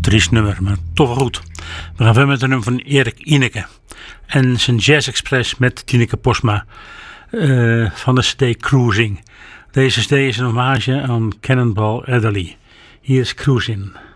triest nummer, maar toch wel goed. We gaan verder met een nummer van Erik Ineke. En zijn Jazz Express met Tineke Postma van de CD Cruising. Deze CD is een hommage aan Cannonball Adderley. Hier is Cruising.